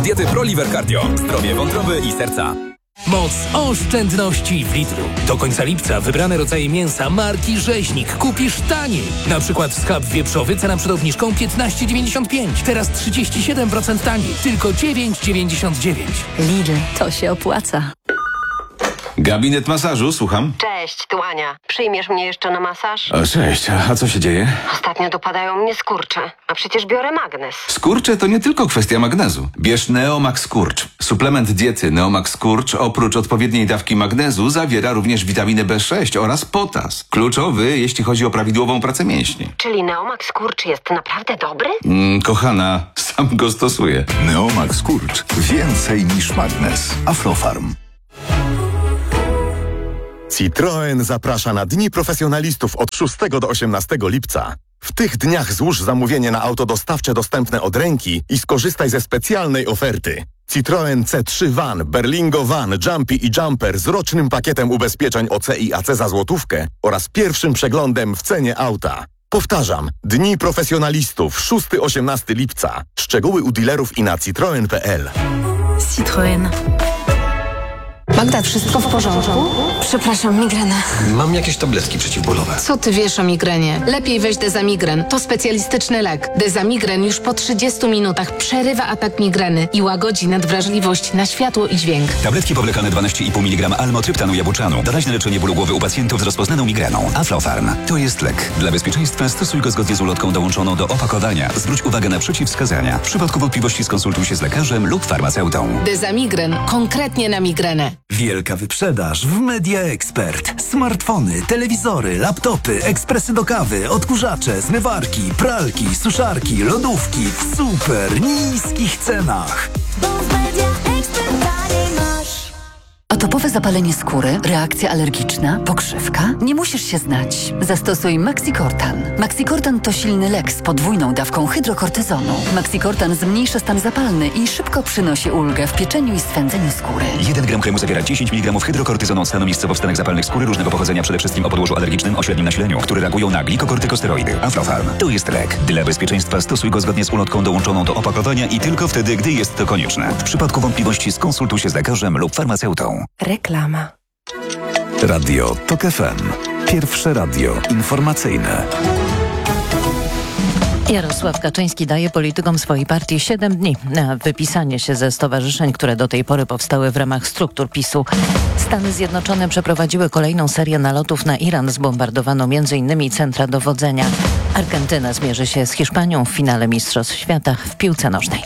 diety ProLiver Cardio. Zdrowie wątroby i serca. Moc oszczędności w Lidlu. Do końca lipca wybrane rodzaje mięsa marki Rzeźnik kupisz taniej. Na przykład schab wieprzowy, cena przed obniżką 15,95. Teraz 37% taniej. Tylko 9,99. Lidl, to się opłaca. Gabinet masażu, słucham. Cześć, tu Ania. Przyjmiesz mnie jeszcze na masaż? O, cześć, a co się dzieje? Ostatnio dopadają mnie skurcze, a przecież biorę magnes. Skurcze to nie tylko kwestia magnezu. Bierz Neomax Skurcz. Suplement diety Neomax Skurcz oprócz odpowiedniej dawki magnezu zawiera również witaminę B6 oraz potas. Kluczowy, jeśli chodzi o prawidłową pracę mięśni. Czyli Neomax Skurcz jest naprawdę dobry? Kochana, sam go stosuję. Neomax Skurcz. Więcej niż magnes. Aflofarm. Citroen zaprasza na Dni Profesjonalistów od 6 do 18 lipca. W tych dniach złóż zamówienie na auto dostawcze dostępne od ręki i skorzystaj ze specjalnej oferty. Citroen C3 Van, Berlingo Van, Jumpy i Jumper z rocznym pakietem ubezpieczeń OC i AC za złotówkę oraz pierwszym przeglądem w cenie auta. Powtarzam, Dni Profesjonalistów 6-18 lipca. Szczegóły u dealerów i na citroen.pl. Citroen. Magda, wszystko w porządku? Przepraszam, migrena. Mam jakieś tabletki przeciwbólowe. Co ty wiesz o migrenie? Lepiej weź Dezamigren. To specjalistyczny lek. Dezamigren już po 30 minutach przerywa atak migreny i łagodzi nadwrażliwość na światło i dźwięk. Tabletki powlekane 12,5 mg almotryptanu jabuczanu. Doraźne leczenie bólu głowy u pacjentów z rozpoznaną migreną. Aflofarm. To jest lek. Dla bezpieczeństwa stosuj go zgodnie z ulotką dołączoną do opakowania. Zwróć uwagę na przeciwwskazania. W przypadku wątpliwości skonsultuj się z lekarzem lub farmaceutą. Dezamigren. Konkretnie na migrenę. Wielka wyprzedaż w Media Expert. Smartfony, telewizory, laptopy, ekspresy do kawy, odkurzacze, zmywarki, pralki, suszarki, lodówki w super niskich cenach. Atopowe zapalenie skóry, reakcja alergiczna, pokrzywka? Nie musisz się znać. Zastosuj Maxicortan. Maxicortan to silny lek z podwójną dawką hydrokortyzonu. Maxicortan zmniejsza stan zapalny i szybko przynosi ulgę w pieczeniu i swędzeniu skóry. 1 gram kremu zawiera 10 mg hydrokortyzonu od stanu miejscowo w stanach zapalnych skóry różnego pochodzenia, przede wszystkim o podłożu alergicznym o średnim nasileniu, które reagują na glikokortykosteroidy. Aflofarm. To jest lek. Dla bezpieczeństwa stosuj go zgodnie z ulotką dołączoną do opakowania i tylko wtedy, gdy jest to konieczne. W przypadku wątpliwości skonsultuj się z lekarzem lub farmaceutą. Reklama. Radio TOK FM. Pierwsze radio informacyjne. Jarosław Kaczyński daje politykom swojej partii 7 dni na wypisanie się ze stowarzyszeń, które do tej pory powstały w ramach struktur PiS-u. Stany Zjednoczone przeprowadziły kolejną serię nalotów na Iran. Zbombardowano m.in. centra dowodzenia. Argentyna zmierzy się z Hiszpanią w finale Mistrzostw Świata w piłce nożnej.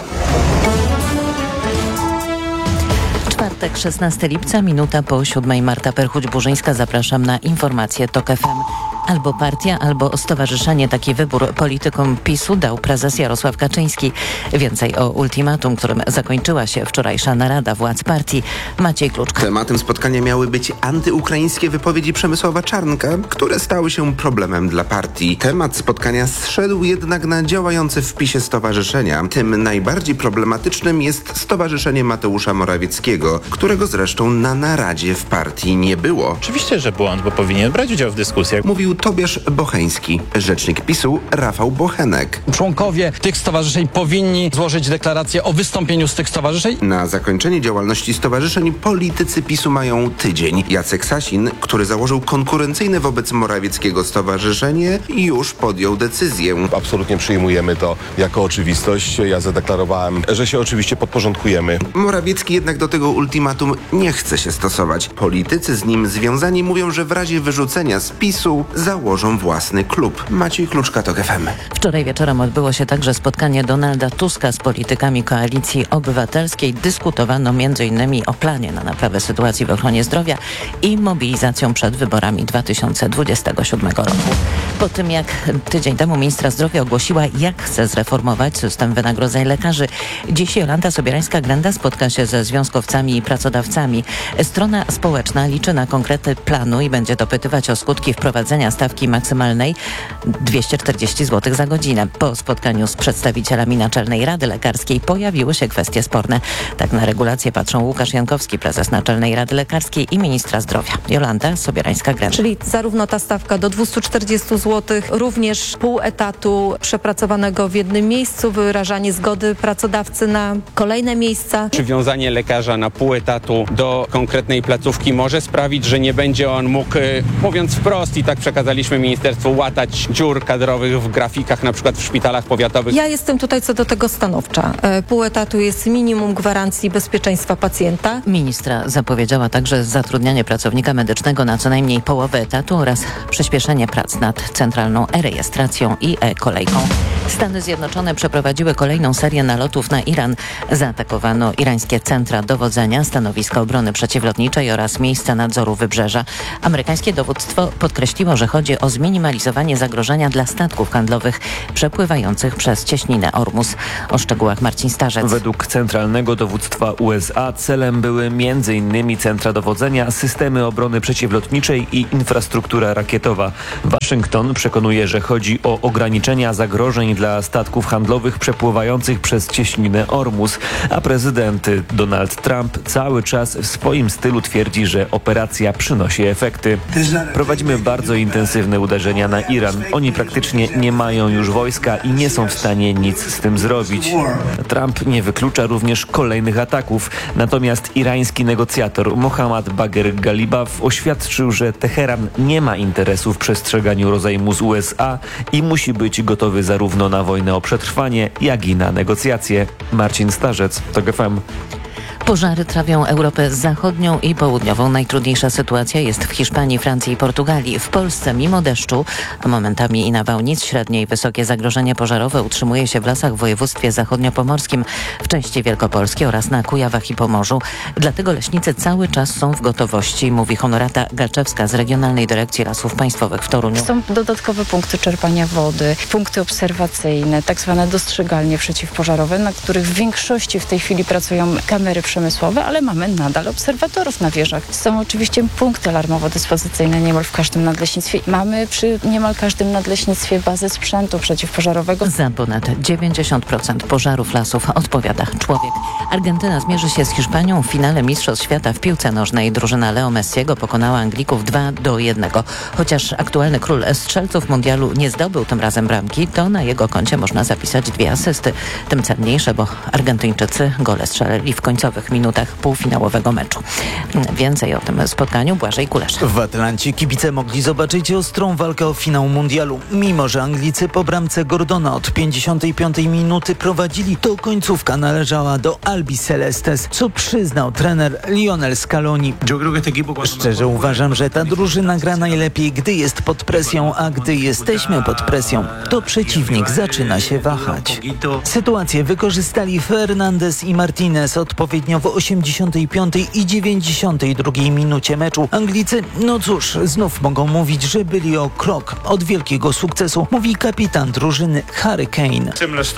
Czwartek, 16 lipca, minuta po 7. Marta Perchuć-Burzyńska. Zapraszam na informacje TOK FM. Albo partia, albo stowarzyszenie. Taki wybór politykom PiS-u dał prezes Jarosław Kaczyński. Więcej o ultimatum, którym zakończyła się wczorajsza narada władz partii. Maciej Kluczka. Tematem spotkania miały być antyukraińskie wypowiedzi Przemysława Czarnka, które stały się problemem dla partii. Temat spotkania zszedł jednak na działające w PiS-ie stowarzyszenia. Tym najbardziej problematycznym jest Stowarzyszenie Mateusza Morawieckiego, którego zresztą na naradzie w partii nie było. Oczywiście, że błąd, bo powinien brać udział w dyskusjach. Mówił Tobiasz Bocheński. Rzecznik PiS-u Rafał Bochenek. Członkowie tych stowarzyszeń powinni złożyć deklarację o wystąpieniu z tych stowarzyszeń. Na zakończenie działalności stowarzyszeń politycy PiS-u mają tydzień. Jacek Sasin, który założył konkurencyjne wobec Morawieckiego stowarzyszenie, już podjął decyzję. Absolutnie przyjmujemy to jako oczywistość. Ja zadeklarowałem, że się oczywiście podporządkujemy. Morawiecki jednak do tego ultimatum nie chce się stosować. Politycy z nim związani mówią, że w razie wyrzucenia z PiS-u założą własny klub. Maciej Kluczka, TOK FM. Wczoraj wieczorem odbyło się także spotkanie Donalda Tuska z politykami Koalicji Obywatelskiej. Dyskutowano m.in. o planie na naprawę sytuacji w ochronie zdrowia i mobilizacją przed wyborami 2027 roku. Po tym, jak tydzień temu ministra zdrowia ogłosiła, jak chce zreformować system wynagrodzeń lekarzy, dziś Jolanta Sobierańska-Grenda spotka się ze związkowcami i pracodawcami. Strona społeczna liczy na konkrety planu i będzie dopytywać o skutki wprowadzenia podniesienia stawki maksymalnej 240 zł za godzinę. Po spotkaniu z przedstawicielami Naczelnej Rady Lekarskiej pojawiły się kwestie sporne. Tak na regulację patrzą Łukasz Jankowski, prezes Naczelnej Rady Lekarskiej i ministra zdrowia. Jolanta Sobierańska-Gręb. Czyli zarówno ta stawka do 240 zł, również pół etatu przepracowanego w jednym miejscu, wyrażanie zgody pracodawcy na kolejne miejsca. Przywiązanie lekarza na pół etatu do konkretnej placówki może sprawić, że nie będzie on mógł, mówiąc wprost, i tak przekazaliśmy ministerstwu, łatać dziur kadrowych w grafikach, na przykład w szpitalach powiatowych. Ja jestem tutaj co do tego stanowcza. Pół etatu jest minimum gwarancji bezpieczeństwa pacjenta. Ministra zapowiedziała także zatrudnianie pracownika medycznego na co najmniej połowę etatu oraz przyspieszenie prac nad centralną e-rejestracją i e-kolejką. Stany Zjednoczone przeprowadziły kolejną serię nalotów na Iran. Zaatakowano irańskie centra dowodzenia, stanowiska obrony przeciwlotniczej oraz miejsca nadzoru wybrzeża. Amerykańskie dowództwo podkreśliło, że chodzi o zminimalizowanie zagrożenia dla statków handlowych przepływających przez cieśninę Ormus. O szczegółach Marcin Starzec. Według Centralnego Dowództwa USA celem były m.in. centra dowodzenia, systemy obrony przeciwlotniczej i infrastruktura rakietowa. Waszyngton przekonuje, że chodzi o ograniczenia zagrożeń dla statków handlowych przepływających przez cieśninę Ormus, a prezydent Donald Trump cały czas w swoim stylu twierdzi, że operacja przynosi efekty. Prowadzimy bardzo intensywne uderzenia na Iran. Oni praktycznie nie mają już wojska i nie są w stanie nic z tym zrobić. Trump nie wyklucza również kolejnych ataków, natomiast irański negocjator Mohammad Bagher Ghalibaf oświadczył, że Teheran nie ma interesu w przestrzeganiu rozejmu z USA i musi być gotowy zarówno na wojnę o przetrwanie, jak i na negocjacje. Marcin Starzec, TOG FM. Pożary trawią Europę zachodnią i południową. Najtrudniejsza sytuacja jest w Hiszpanii, Francji i Portugalii. W Polsce mimo deszczu, a momentami i nawałnic, średnie i wysokie zagrożenie pożarowe utrzymuje się w lasach w województwie zachodniopomorskim, w części Wielkopolskiej oraz na Kujawach i Pomorzu. Dlatego leśnicy cały czas są w gotowości, mówi Honorata Galczewska z Regionalnej Dyrekcji Lasów Państwowych w Toruniu. Są dodatkowe punkty czerpania wody, punkty obserwacyjne, tak zwane dostrzegalnie przeciwpożarowe, na których w większości w tej chwili pracują kamery przemysłowe, ale mamy nadal obserwatorów na wieżach. Są oczywiście punkty alarmowo-dyspozycyjne niemal w każdym nadleśnictwie. Mamy przy niemal każdym nadleśnictwie bazę sprzętu przeciwpożarowego. Za ponad 90% pożarów lasów odpowiada człowiek. Argentyna zmierzy się z Hiszpanią w finale Mistrzostw Świata w piłce nożnej. Drużyna Leo Messiego pokonała Anglików 2-1. Chociaż aktualny król strzelców mundialu nie zdobył tym razem bramki, to na jego koncie można zapisać 2 asysty. Tym cenniejsze, bo Argentyńczycy gole strzelili w końcowych minutach półfinałowego meczu. Więcej o tym spotkaniu Błażej Kulesz. W Atlancie kibice mogli zobaczyć ostrą walkę o finał mundialu. Mimo że Anglicy po bramce Gordona od 55 minuty prowadzili, to końcówka należała do Albi Celestes, co przyznał trener Lionel Scaloni. Szczerze uważam, że ta drużyna gra najlepiej, gdy jest pod presją, a gdy jesteśmy pod presją, to przeciwnik zaczyna się wahać. Sytuację wykorzystali Fernandes i Martinez odpowiednio w 85 i 92 minucie meczu. Anglicy, no cóż, znów mogą mówić, że byli o krok od wielkiego sukcesu, mówi kapitan drużyny Harry Kane.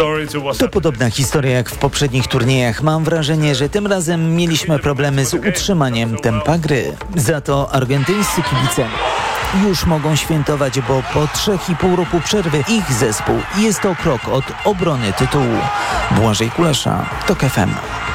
To podobna historia jak w poprzednich turniejach. Mam wrażenie, że tym razem mieliśmy problemy z utrzymaniem tempa gry. Za to argentyńscy kibice już mogą świętować, bo po 3,5 roku przerwy ich zespół jest o krok od obrony tytułu. Błażej Kulesza, TOG FM.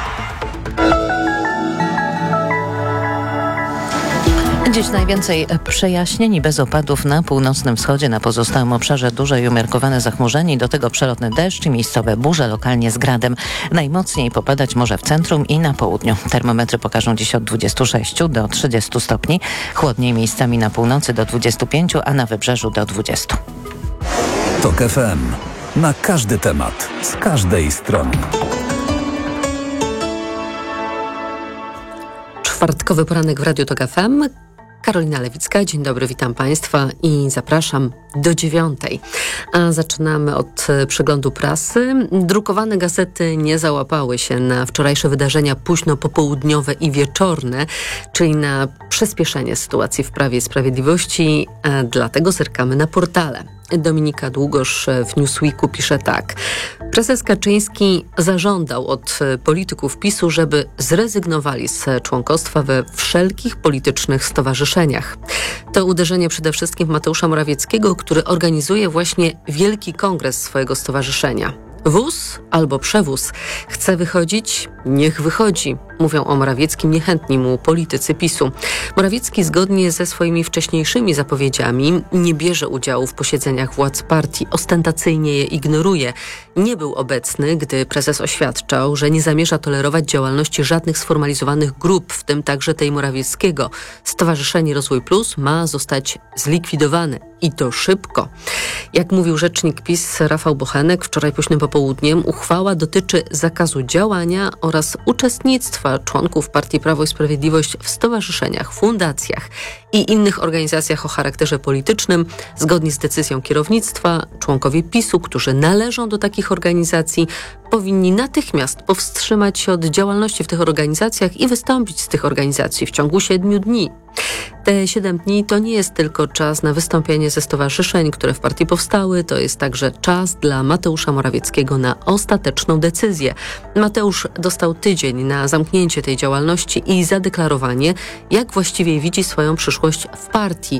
Dziś najwięcej przejaśnień i bez opadów na północnym wschodzie. Na pozostałym obszarze duże i umiarkowane zachmurzenie, do tego przelotny deszcz i miejscowe burze, lokalnie z gradem. Najmocniej popadać może w centrum i na południu. Termometry pokażą dziś od 26 do 30 stopni. Chłodniej miejscami na północy do 25, a na wybrzeżu do 20. TOG FM. Na każdy temat, z każdej strony. Czwartkowy poranek w Radiu TOG FM. Karolina Lewicka, dzień dobry, witam Państwa i zapraszam do 9. A zaczynamy od przeglądu prasy. Drukowane gazety nie załapały się na wczorajsze wydarzenia późno popołudniowe i wieczorne, czyli na przyspieszenie sytuacji w Prawie i Sprawiedliwości, dlatego zerkamy na portale. Dominika Długosz w Newsweeku pisze tak. Prezes Kaczyński zażądał od polityków PiS-u, żeby zrezygnowali z członkostwa we wszelkich politycznych stowarzyszeniach. To uderzenie przede wszystkim w Mateusza Morawieckiego, który organizuje właśnie wielki kongres swojego stowarzyszenia. Wóz albo przewóz. Chce wychodzić? Niech wychodzi. Mówią o Morawieckim niechętni mu politycy PiS-u. Morawiecki zgodnie ze swoimi wcześniejszymi zapowiedziami nie bierze udziału w posiedzeniach władz partii. Ostentacyjnie je ignoruje. Nie był obecny, gdy prezes oświadczał, że nie zamierza tolerować działalności żadnych sformalizowanych grup, w tym także tej Morawieckiego. Stowarzyszenie Rozwój Plus ma zostać zlikwidowane. I to szybko. Jak mówił rzecznik PiS Rafał Bochenek wczoraj późnym popołudniem, uchwała dotyczy zakazu działania oraz uczestnictwa członków Partii Prawo i Sprawiedliwość w stowarzyszeniach, fundacjach i innych organizacjach o charakterze politycznym. Zgodnie z decyzją kierownictwa, członkowie PiS-u, którzy należą do takich organizacji, powinni natychmiast powstrzymać się od działalności w tych organizacjach i wystąpić z tych organizacji w ciągu 7 dni. Te 7 dni to nie jest tylko czas na wystąpienie ze stowarzyszeń, które w partii powstały, to jest także czas dla Mateusza Morawieckiego na ostateczną decyzję. Mateusz dostał tydzień na zamknięcie tej działalności i zadeklarowanie, jak właściwie widzi swoją przyszłość w partii.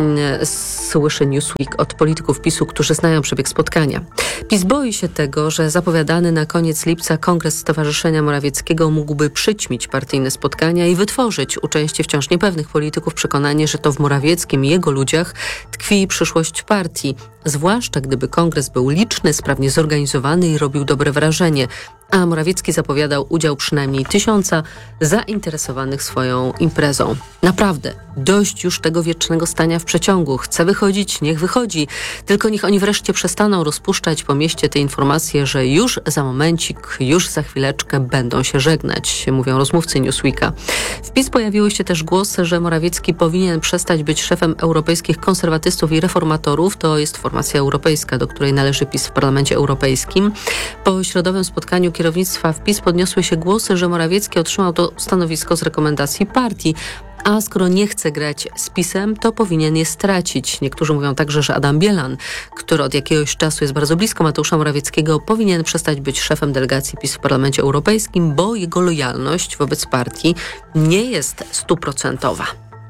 Słyszy Newsweek od polityków PiS-u, którzy znają przebieg spotkania. PiS boi się tego, że zapowiadany na koniec lipca kongres Stowarzyszenia Morawieckiego mógłby przyćmić partyjne spotkania i wytworzyć u części wciąż niepewnych polityków przekonanie, że to w Morawieckim i jego ludziach tkwi przyszłość partii. Zwłaszcza gdyby kongres był liczny, sprawnie zorganizowany i robił dobre wrażenie. A Morawiecki zapowiadał udział przynajmniej 1000 zainteresowanych swoją imprezą. Naprawdę, dość już tego wiecznego stania w przeciągu. Chce wychodzić, niech wychodzi. Tylko niech oni wreszcie przestaną rozpuszczać po mieście te informacje, że już za momencik, już za chwileczkę będą się żegnać, mówią rozmówcy Newsweeka. W PiS pojawiły się też głosy, że Morawiecki powinien przestać być szefem europejskich konserwatystów i reformatorów. To jest formacja europejska, do której należy PiS w Parlamencie Europejskim. Po środowym spotkaniu kierownictwa w PiS podniosły się głosy, że Morawiecki otrzymał to stanowisko z rekomendacji partii, a skoro nie chce grać z PiS-em, to powinien je stracić. Niektórzy mówią także, że Adam Bielan, który od jakiegoś czasu jest bardzo blisko Mateusza Morawieckiego, powinien przestać być szefem delegacji PiS w Parlamencie Europejskim, bo jego lojalność wobec partii nie jest 100%.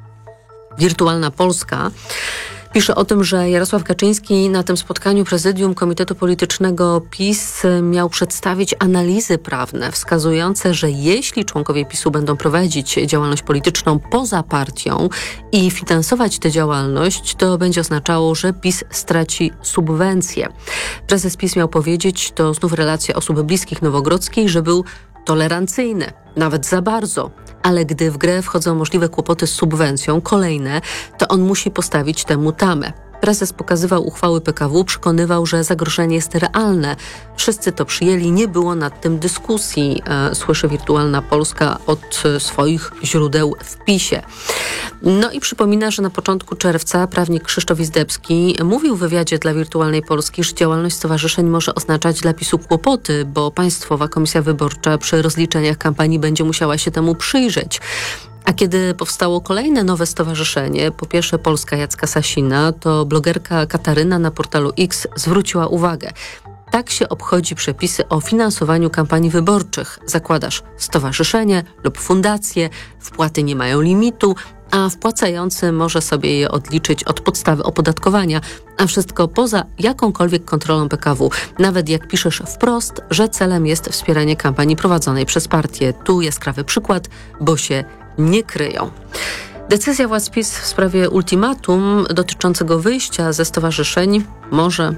Wirtualna Polska pisze o tym, że Jarosław Kaczyński na tym spotkaniu prezydium Komitetu Politycznego PiS miał przedstawić analizy prawne wskazujące, że jeśli członkowie PiS-u będą prowadzić działalność polityczną poza partią i finansować tę działalność, to będzie oznaczało, że PiS straci subwencje. Prezes PiS miał powiedzieć, to znów relacja osób bliskich Nowogrodzkiej, że był tolerancyjny, nawet za bardzo. Ale gdy w grę wchodzą możliwe kłopoty z subwencją, kolejne, to on musi postawić temu tamę. Prezes pokazywał uchwały PKW, przekonywał, że zagrożenie jest realne. Wszyscy to przyjęli, nie było nad tym dyskusji, słyszy Wirtualna Polska od swoich źródeł w PiS-ie. No i przypomina, że na początku czerwca prawnik Krzysztof Izdebski mówił w wywiadzie dla Wirtualnej Polski, że działalność stowarzyszeń może oznaczać dla PiS-u kłopoty, bo Państwowa Komisja Wyborcza przy rozliczeniach kampanii będzie musiała się temu przyjrzeć. A kiedy powstało kolejne nowe stowarzyszenie, po pierwsze Polska Jacka Sasina, to blogerka Kataryna na portalu X zwróciła uwagę. Tak się obchodzi przepisy o finansowaniu kampanii wyborczych. Zakładasz stowarzyszenie lub fundację, wpłaty nie mają limitu, a wpłacający może sobie je odliczyć od podstawy opodatkowania, a wszystko poza jakąkolwiek kontrolą PKW. Nawet jak piszesz wprost, że celem jest wspieranie kampanii prowadzonej przez partię. Tu jaskrawy przykład, bo się nie kryją. Decyzja władz PiS w sprawie ultimatum dotyczącego wyjścia ze stowarzyszeń może,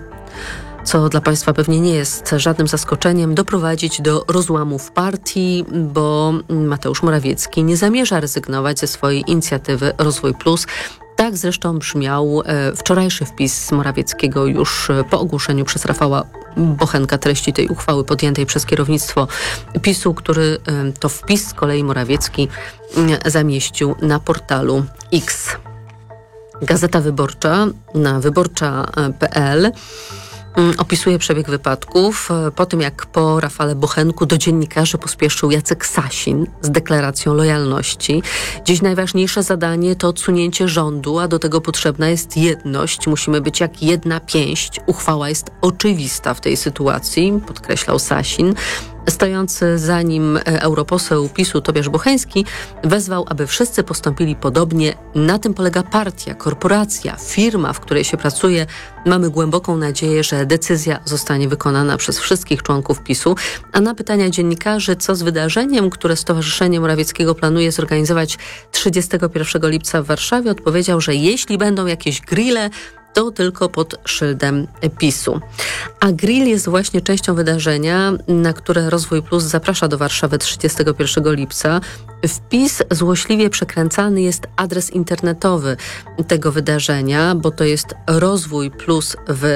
co dla państwa pewnie nie jest żadnym zaskoczeniem, doprowadzić do rozłamu w partii, bo Mateusz Morawiecki nie zamierza rezygnować ze swojej inicjatywy Rozwój Plus. Tak zresztą brzmiał wczorajszy wpis Morawieckiego już po ogłoszeniu przez Rafała Bochenka treści tej uchwały podjętej przez kierownictwo PiS-u, który to wpis z kolei Morawiecki zamieścił na portalu X. Gazeta Wyborcza na wyborcza.pl Opisuje przebieg wypadków. Po tym, jak po Rafale Bochenku do dziennikarzy pospieszył Jacek Sasin z deklaracją lojalności. Dziś najważniejsze zadanie to odsunięcie rządu, a do tego potrzebna jest jedność. Musimy być jak jedna pięść. Uchwała jest oczywista w tej sytuacji, podkreślał Sasin. Stojący za nim europoseł PiS-u Tobiasz Bocheński wezwał, aby wszyscy postąpili podobnie. Na tym polega partia, korporacja, firma, w której się pracuje. Mamy głęboką nadzieję, że decyzja zostanie wykonana przez wszystkich członków PiS-u. A na pytania dziennikarzy, co z wydarzeniem, które Stowarzyszenie Morawieckiego planuje zorganizować 31 lipca w Warszawie, odpowiedział, że jeśli będą jakieś grille, to tylko pod szyldem PiS-u. A grill jest właśnie częścią wydarzenia, na które Rozwój Plus zaprasza do Warszawy 31 lipca. W PiS złośliwie przekręcany jest adres internetowy tego wydarzenia, bo to jest Rozwój Plus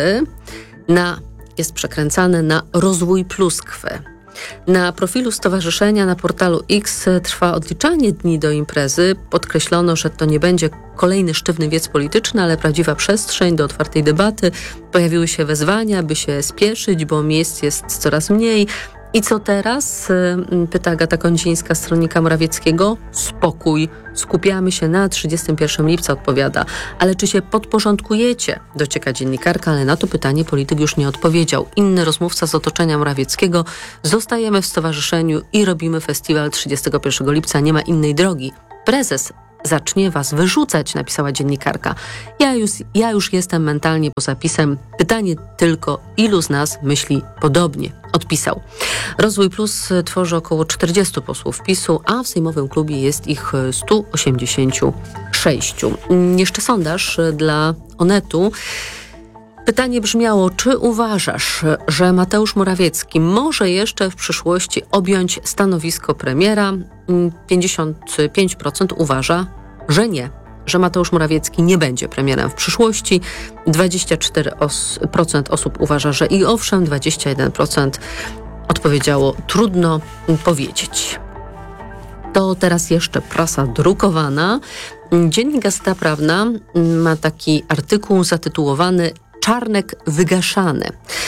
jest przekręcany na Rozwój Pluskwy. Na profilu stowarzyszenia na portalu X trwa odliczanie dni do imprezy. Podkreślono, że to nie będzie kolejny sztywny wiec polityczny, ale prawdziwa przestrzeń do otwartej debaty. Pojawiły się wezwania, by się spieszyć, bo miejsc jest coraz mniej. I co teraz? Pyta Agata Kondzińska, stronnika Morawieckiego. Spokój. Skupiamy się na 31 lipca, odpowiada. Ale czy się podporządkujecie? Docieka dziennikarka, ale na to pytanie polityk już nie odpowiedział. Inny rozmówca z otoczenia Morawieckiego. Zostajemy w stowarzyszeniu i robimy festiwal 31 lipca. Nie ma innej drogi. Prezes zacznie was wyrzucać, napisała dziennikarka. Ja już jestem mentalnie po zapisem. Pytanie tylko, ilu z nas myśli podobnie? Odpisał. Rozwój Plus tworzy około 40 posłów PiS-u, a w sejmowym klubie jest ich 186. Jeszcze sondaż dla Onetu. Pytanie brzmiało, czy uważasz, że Mateusz Morawiecki może jeszcze w przyszłości objąć stanowisko premiera? 55% uważa, że nie, że Mateusz Morawiecki nie będzie premierem w przyszłości. 24% osób uważa, że i owszem, 21% odpowiedziało, trudno powiedzieć. To teraz jeszcze prasa drukowana. Dziennik Gazeta Prawna ma taki artykuł zatytułowany Czarnek wygaszany.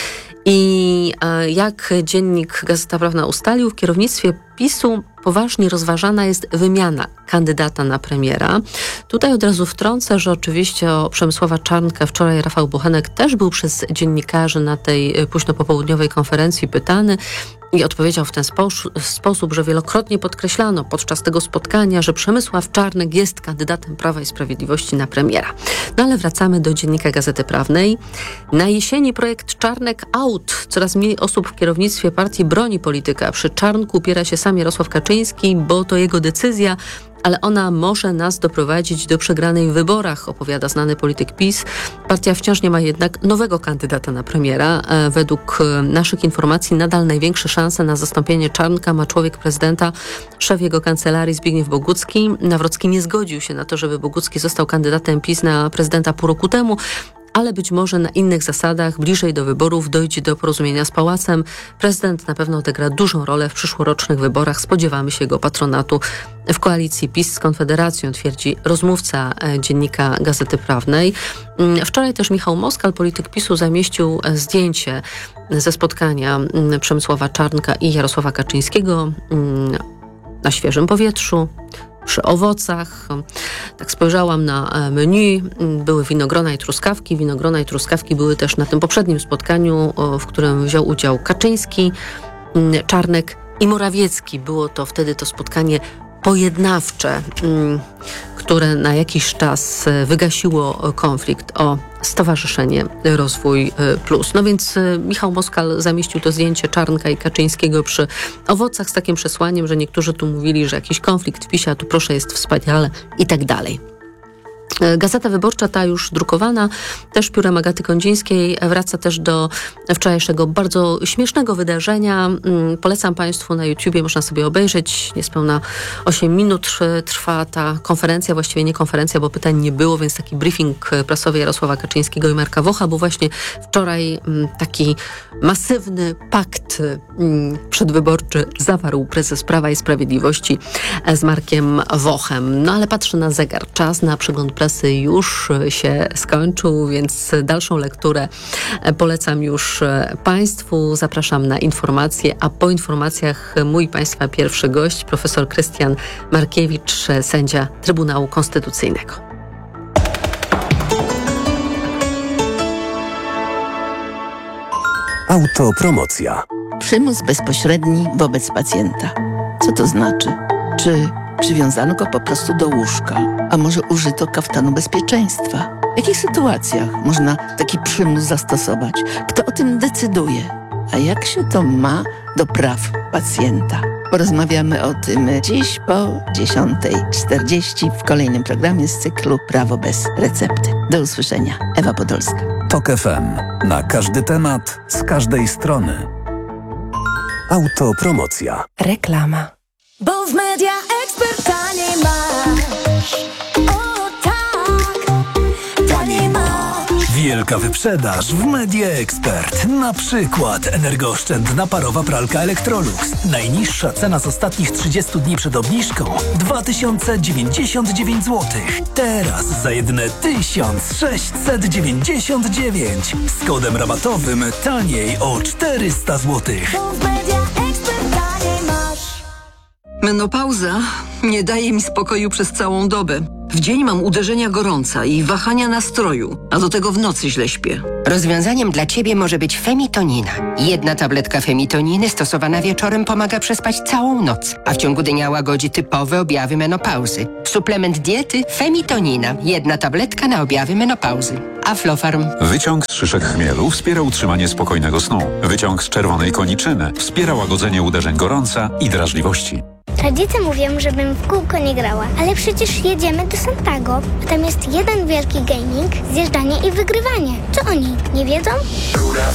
I jak dziennik Gazeta Prawna ustalił, w kierownictwie PiS-u poważnie rozważana jest wymiana kandydata na premiera. Tutaj od razu wtrącę, że oczywiście o Przemysława Czarnka wczoraj Rafał Bochenek też był przez dziennikarzy na tej późno popołudniowej konferencji pytany i odpowiedział w ten sposób, że wielokrotnie podkreślano podczas tego spotkania, że Przemysław Czarnek jest kandydatem Prawa i Sprawiedliwości na premiera. No ale wracamy do dziennika Gazety Prawnej. Na jesieni projekt Czarnek out. Coraz mniej osób w kierownictwie partii broni polityka. Przy Czarnku upiera się sam Jarosław Kaczyński, bo to jego decyzja, ale ona może nas doprowadzić do przegranej w wyborach, opowiada znany polityk PiS. Partia wciąż nie ma jednak nowego kandydata na premiera. Według naszych informacji nadal największe szanse na zastąpienie Czarnka ma człowiek prezydenta, szef jego kancelarii Zbigniew Bogucki. Nawrocki nie zgodził się na to, żeby Bogucki został kandydatem PiS na prezydenta pół roku temu, ale być może na innych zasadach, bliżej do wyborów, dojdzie do porozumienia z Pałacem. Prezydent na pewno odegra dużą rolę w przyszłorocznych wyborach. Spodziewamy się jego patronatu w koalicji PiS z Konfederacją, twierdzi rozmówca dziennika Gazety Prawnej. Wczoraj też Michał Moskal, polityk PiS-u, zamieścił zdjęcie ze spotkania Przemysława Czarnka i Jarosława Kaczyńskiego na świeżym powietrzu, przy owocach. Tak spojrzałam na menu. Były winogrona i truskawki. Winogrona i truskawki były też na tym poprzednim spotkaniu, w którym wziął udział Kaczyński, Czarnek i Morawiecki. Było to wtedy to spotkanie pojednawcze, które na jakiś czas wygasiło konflikt o Stowarzyszenie Rozwój Plus. No więc Michał Moskal zamieścił to zdjęcie Czarnka i Kaczyńskiego przy owocach z takim przesłaniem, że niektórzy tu mówili, że jakiś konflikt w PiS-ie, a tu proszę jest wspaniale i tak dalej. Gazeta Wyborcza, ta już drukowana, też piórem Agaty Kondzińskiej, wraca też do wczorajszego bardzo śmiesznego wydarzenia. Polecam Państwu na YouTubie, można sobie obejrzeć. Niespełna 8 minut trwa ta konferencja, właściwie nie konferencja, bo pytań nie było, więc taki briefing prasowy Jarosława Kaczyńskiego i Marka Wocha, bo właśnie wczoraj taki masywny pakt przedwyborczy zawarł prezes Prawa i Sprawiedliwości z Markiem Wochem. No ale patrzę na zegar, czas na przegląd prasy już się skończył, więc dalszą lekturę polecam już Państwu. Zapraszam na informacje, a po informacjach mój Państwa pierwszy gość, profesor Krystian Markiewicz, sędzia Trybunału Konstytucyjnego. Autopromocja. Przymus bezpośredni wobec pacjenta. Co to znaczy? Czy przywiązano go po prostu do łóżka? A może użyto kaftanu bezpieczeństwa? W jakich sytuacjach można taki przymus zastosować? Kto o tym decyduje? A jak się to ma do praw pacjenta? Porozmawiamy o tym dziś po 10:40 w kolejnym programie z cyklu Prawo bez recepty. Do usłyszenia. Ewa Podolska. TOK FM. Na każdy temat, z każdej strony. Autopromocja. Reklama. Bo w Media Expert taniej masz. O tak, taniej masz. Wielka wyprzedaż w Media Expert. Na przykład energooszczędna parowa pralka Electrolux. Najniższa cena z ostatnich 30 dni przed obniżką 2099 zł. Teraz za jedne 1699. Z kodem rabatowym taniej o 400 zł. Menopauza nie daje mi spokoju przez całą dobę. W dzień mam uderzenia gorąca i wahania nastroju, a do tego w nocy źle śpię. Rozwiązaniem dla Ciebie może być femitonina. Jedna tabletka femitoniny stosowana wieczorem pomaga przespać całą noc, a w ciągu dnia łagodzi typowe objawy menopauzy. Suplement diety femitonina. Jedna tabletka na objawy menopauzy. Aflofarm. Wyciąg z szyszek chmielu wspiera utrzymanie spokojnego snu. Wyciąg z czerwonej koniczyny wspiera łagodzenie uderzeń gorąca i drażliwości. Rodzice mówią, żebym w kółko nie grała, ale przecież jedziemy do Santago, a tam jest jeden wielki gaming, zjeżdżanie i wygrywanie. Co oni nie wiedzą?